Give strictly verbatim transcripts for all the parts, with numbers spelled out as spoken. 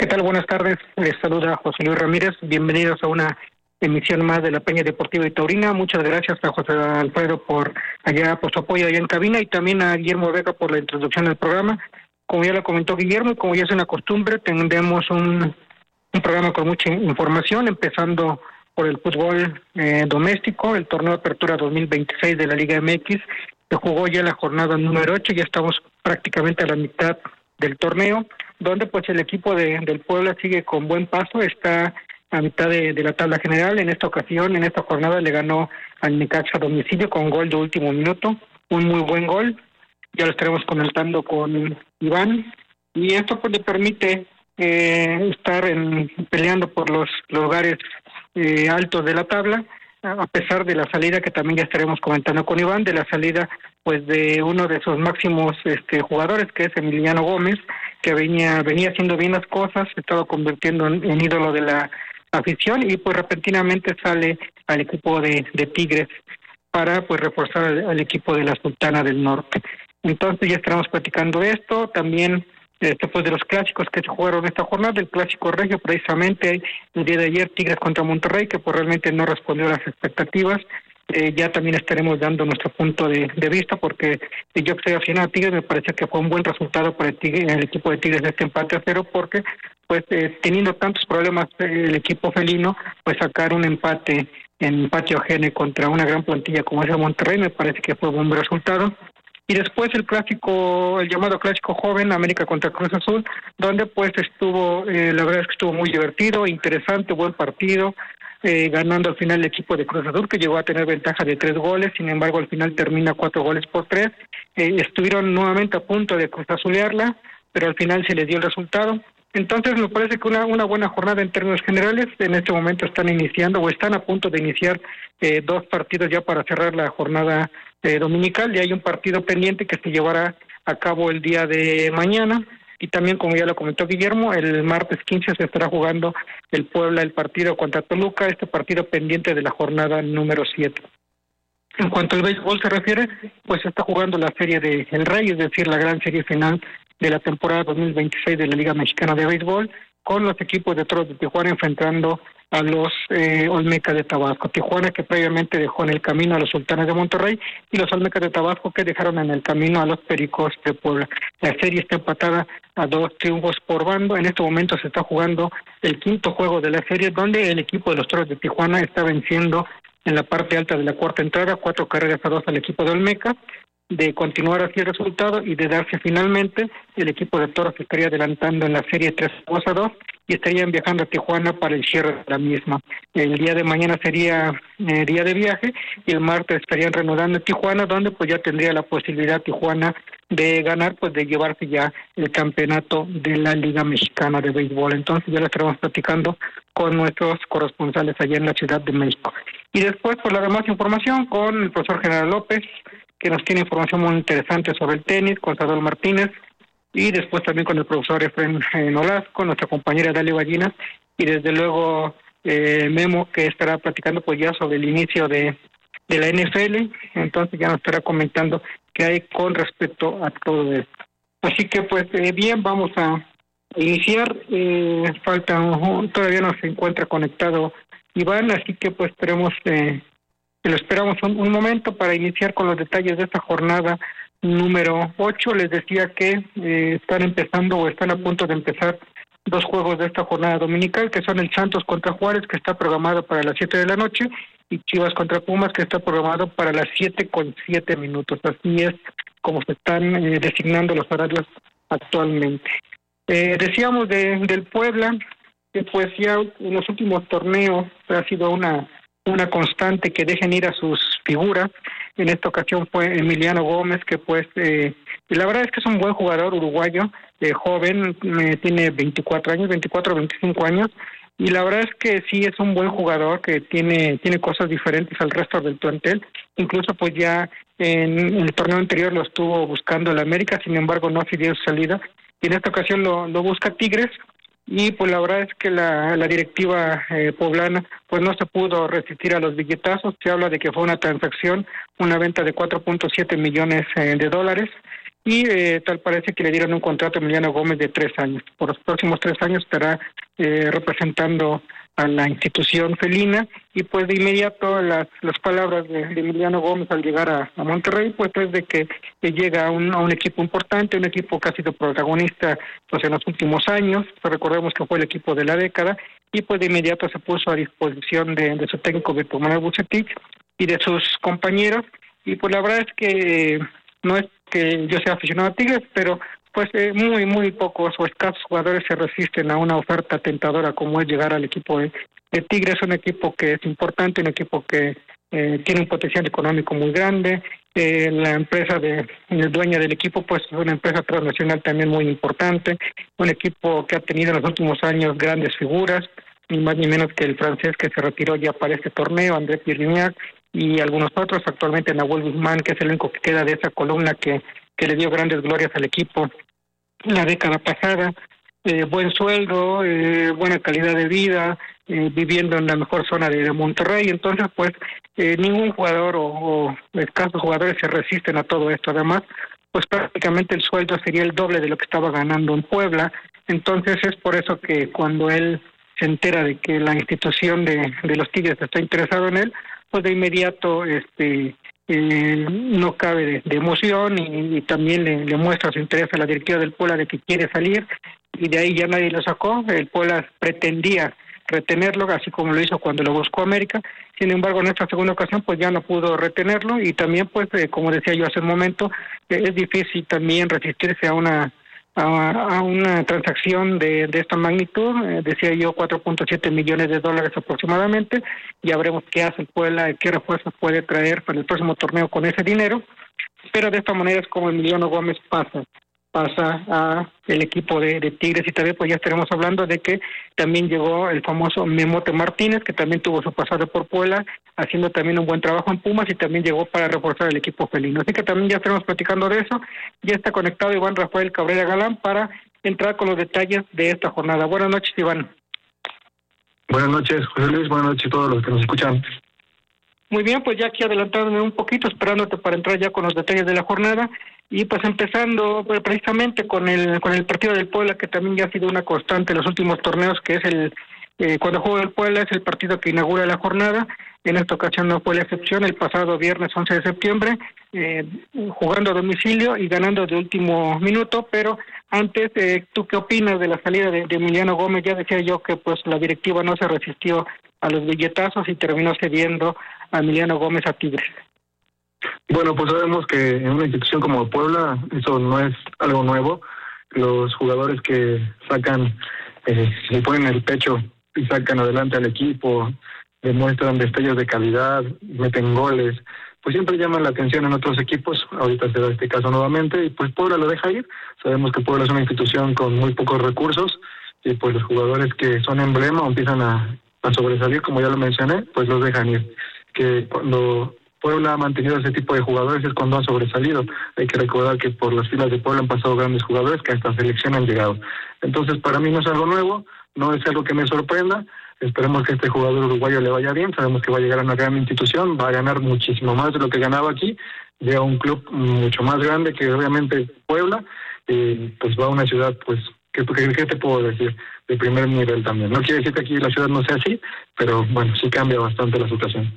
¿Qué tal? Buenas tardes. Les saluda José Luis Ramírez. Bienvenidos a una emisión más de la Peña Deportiva y Taurina. Muchas gracias a José Alfredo por allá, por su apoyo allá en cabina, y también a Guillermo Vega por la introducción del programa. Como ya lo comentó Guillermo, y como ya es una costumbre, tendremos un, un programa con mucha información, empezando por el fútbol eh, doméstico, el torneo de apertura dos mil veintiséis de la Liga M X, que jugó ya la jornada número ocho, ya estamos prácticamente a la mitad del torneo, donde pues el equipo de, del Puebla sigue con buen paso, está a mitad de, de la tabla general. En esta ocasión, en esta jornada, le ganó al Necaxa a domicilio con gol de último minuto, un muy buen gol, ya lo estaremos comentando con Iván, y esto pues le permite eh, estar en, peleando por los lugares eh, altos de la tabla, a pesar de la salida que también ya estaremos comentando con Iván, de la salida pues de uno de sus máximos este jugadores, que es Emiliano Gómez, que venía venía haciendo bien las cosas, se estaba convirtiendo en, en ídolo de la afición, y pues repentinamente sale al equipo de, de Tigres para pues reforzar al, al equipo de la Sultana del Norte. Entonces ya estaremos platicando de esto, también este pues de los clásicos que se jugaron esta jornada, el clásico regio, precisamente el día de ayer, Tigres contra Monterrey, que pues realmente no respondió a las expectativas. Eh, ya también estaremos dando nuestro punto de, de vista, porque yo que soy aficionado a Tigres, me parece que fue un buen resultado para el, Tigre, el equipo de Tigres de este empate a cero, porque pues eh, teniendo tantos problemas eh, el equipo felino, pues sacar un empate en patio ajeno contra una gran plantilla como es el Monterrey, me parece que fue un buen resultado. Y después el clásico, el llamado clásico joven, América contra Cruz Azul, donde pues estuvo, eh, la verdad es que estuvo muy divertido, interesante, buen partido, eh, ganando al final el equipo de Cruz Azul, que llegó a tener ventaja de tres goles, sin embargo al final termina cuatro goles por tres. Eh, estuvieron nuevamente a punto de Cruz Azulearla, pero al final se les dio el resultado. Entonces me parece que una, una buena jornada en términos generales. En este momento están iniciando o están a punto de iniciar eh, dos partidos ya para cerrar la jornada eh, dominical, y hay un partido pendiente que se llevará a cabo el día de mañana, y también, como ya lo comentó Guillermo, el martes quince se estará jugando el Puebla el partido contra Toluca, este partido pendiente de la jornada número siete. En cuanto al béisbol se refiere, pues se está jugando la serie de El Rey, es decir, la gran serie final de la temporada dos mil veintiséis de la Liga Mexicana de Béisbol, con los equipos de Toros de Tijuana enfrentando a los eh, Olmecas de Tabasco. Tijuana, que previamente dejó en el camino a los Sultanes de Monterrey, y los Olmecas de Tabasco, que dejaron en el camino a los Pericos de Puebla. La serie está empatada a dos triunfos por bando. En este momento se está jugando el quinto juego de la serie, donde el equipo de los Toros de Tijuana está venciendo en la parte alta de la cuarta entrada, cuatro carreras a dos al equipo de Olmeca. De continuar así el resultado y de darse finalmente, el equipo de Toros estaría adelantando en la serie tres a dos y estarían viajando a Tijuana para el cierre de la misma. El día de mañana sería eh, día de viaje, y el martes estarían reanudando en Tijuana, donde pues ya tendría la posibilidad Tijuana de ganar, pues de llevarse ya el campeonato de la Liga Mexicana de Béisbol. Entonces ya lo estaremos platicando con nuestros corresponsales allá en la Ciudad de México. Y después, por la demás información, con el profesor General López, que nos tiene información muy interesante sobre el tenis, con Salvador Martínez, y después también con el profesor Efraín eh, Nolasco, nuestra compañera Dalia Ballinas, y desde luego eh, Memo, que estará platicando pues ya sobre el inicio de, de la N F L, entonces ya nos estará comentando qué hay con respecto a todo esto. Así que pues eh, bien, vamos a iniciar, eh, falta, uh, todavía no se encuentra conectado Iván, así que pues esperemos... Eh, Lo esperamos un, un momento para iniciar con los detalles de esta jornada número ocho. Les decía que eh, están empezando o están a punto de empezar dos juegos de esta jornada dominical, que son el Santos contra Juárez, que está programado para las siete de la noche, y Chivas contra Pumas, que está programado para las siete con siete minutos. Así es como se están eh, designando los horarios actualmente. Eh, decíamos de, del Puebla, que pues ya en los últimos torneos ha sido una... una constante que dejen ir a sus figuras. En esta ocasión fue Emiliano Gómez, que pues eh, la verdad es que es un buen jugador uruguayo, eh, joven, eh, tiene veinticuatro años, veinticuatro, veinticinco años, y la verdad es que sí es un buen jugador que tiene tiene cosas diferentes al resto del plantel. Incluso pues ya en, en el torneo anterior lo estuvo buscando el América, sin embargo no se dio su salida, y en esta ocasión lo, lo busca Tigres. Y pues la verdad es que la, la directiva eh, poblana pues no se pudo resistir a los billetazos. Se habla de que fue una transacción, una venta de cuatro punto siete millones eh, de dólares, y eh, tal parece que le dieron un contrato a Emiliano Gómez de tres años. Por los próximos tres años estará eh, representando a la institución felina, y pues de inmediato las las palabras de, de Emiliano Gómez al llegar a, a Monterrey pues es de que, que llega a un, a un equipo importante, un equipo que ha sido protagonista pues en los últimos años. Pues recordemos que fue el equipo de la década, y pues de inmediato se puso a disposición de, de su técnico Víctor Manuel Vucetich y de sus compañeros. Y pues la verdad es que eh, no es que yo sea aficionado a Tigres, pero pues eh, muy, muy pocos o escasos jugadores se resisten a una oferta tentadora como es llegar al equipo de, de Tigres, un equipo que es importante, un equipo que eh, tiene un potencial económico muy grande. Eh, la empresa de el dueña del equipo pues es una empresa transnacional también muy importante, un equipo que ha tenido en los últimos años grandes figuras, ni más ni menos que el francés que se retiró ya para este torneo, André Pierre, y algunos otros, actualmente Nahuel Guzmán, que es el único que queda de esa columna que, que le dio grandes glorias al equipo la década pasada. Eh, buen sueldo, eh, buena calidad de vida, eh, viviendo en la mejor zona de, de Monterrey. Entonces pues eh, ningún jugador o, o escasos jugadores se resisten a todo esto. Además pues prácticamente el sueldo sería el doble de lo que estaba ganando en Puebla. Entonces es por eso que cuando él se entera de que la institución de, de los Tigres está interesado en él, pues de inmediato este eh, no cabe de, de emoción, y, y también le, le muestra su interés a la directiva del Puebla de que quiere salir, y de ahí ya nadie lo sacó. El Puebla pretendía retenerlo, así como lo hizo cuando lo buscó América. Sin embargo, en esta segunda ocasión pues ya no pudo retenerlo, y también pues eh, como decía yo hace un momento, eh, es difícil también resistirse a una a, a una transacción de, de esta magnitud. Eh, decía yo cuatro punto siete millones de dólares aproximadamente. Ya veremos qué hace el Puebla, qué refuerzos puede traer para el próximo torneo con ese dinero, pero de esta manera es como Emiliano Gómez pasa pasa a el equipo de, de Tigres. Y también pues ya estaremos hablando de que también llegó el famoso Memote Martínez, que también tuvo su pasado por Puebla, haciendo también un buen trabajo en Pumas, y también llegó para reforzar el equipo felino. Así que también ya estaremos platicando de eso. Ya está conectado Iván Rafael Cabrera Galán para entrar con los detalles de esta jornada. Buenas noches, Iván. Buenas noches, José Luis. Buenas noches a todos los que nos escuchan. Muy bien, pues ya aquí adelantándome un poquito, esperándote para entrar ya con los detalles de la jornada, y pues empezando pues, precisamente con el con el partido del Puebla, que también ya ha sido una constante en los últimos torneos, que es el eh, cuando juega el Puebla es el partido que inaugura la jornada. En esta ocasión no fue la excepción, el pasado viernes once de septiembre, eh, jugando a domicilio y ganando de último minuto. Pero antes, eh, ¿tú qué opinas de la salida de, de Emiliano Gómez? Ya decía yo que pues la directiva no se resistió a los billetazos y terminó cediendo a Emiliano Gómez a Tigres. Bueno, pues sabemos que en una institución como Puebla eso no es algo nuevo. Los jugadores que sacan, eh, le ponen el pecho y sacan adelante al equipo, demuestran destellos de calidad, meten goles, pues siempre llaman la atención en otros equipos. Ahorita se da este caso nuevamente y pues Puebla lo deja ir. Sabemos que Puebla es una institución con muy pocos recursos, y pues los jugadores que son emblema o empiezan a, a sobresalir, como ya lo mencioné, pues los dejan ir. Que cuando Puebla ha mantenido ese tipo de jugadores es cuando ha sobresalido. Hay que recordar que por las filas de Puebla han pasado grandes jugadores que hasta selección han llegado. Entonces, para mí no es algo nuevo, no es algo que me sorprenda. Esperemos que este jugador uruguayo le vaya bien. Sabemos que va a llegar a una gran institución, va a ganar muchísimo más de lo que ganaba aquí. Llega a un club mucho más grande que obviamente Puebla, y pues va a una ciudad, pues, ¿qué, qué, qué te puedo decir? De primer nivel también. No quiere decir que aquí la ciudad no sea así, pero bueno, sí cambia bastante la situación.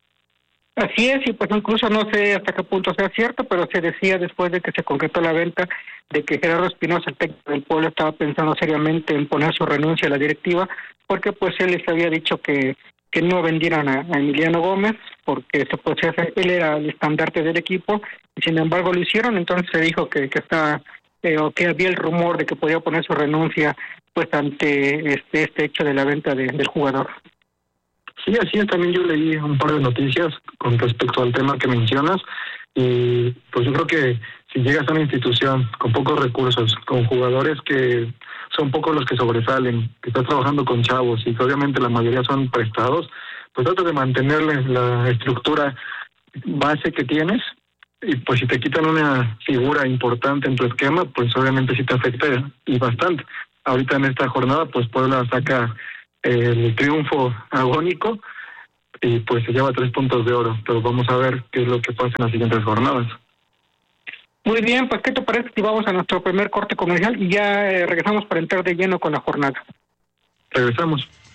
Así es, y pues incluso no sé hasta qué punto sea cierto, pero se decía después de que se concretó la venta de que Gerardo Espinosa, el técnico del Puebla, estaba pensando seriamente en poner su renuncia a la directiva, porque pues él les había dicho que que no vendieran a, a Emiliano Gómez, porque se pues, él era el estandarte del equipo, y sin embargo lo hicieron. Entonces se dijo que, que está eh, o que había el rumor de que podía poner su renuncia pues ante este este hecho de la venta de, del jugador. Sí, así es. También yo leí un par de noticias con respecto al tema que mencionas, y pues yo creo que si llegas a una institución con pocos recursos, con jugadores que son pocos los que sobresalen, que estás trabajando con chavos y que obviamente la mayoría son prestados, pues trata de mantenerles la estructura base que tienes, y pues si te quitan una figura importante en tu esquema, pues obviamente sí te afecta y bastante. Ahorita en esta jornada pues Puebla saca el triunfo agónico y pues se lleva tres puntos de oro, pero vamos a ver qué es lo que pasa en las siguientes jornadas. Muy bien, pues ¿qué te parece si vamos a nuestro primer corte comercial y ya eh, regresamos para entrar de lleno con la jornada? Regresamos.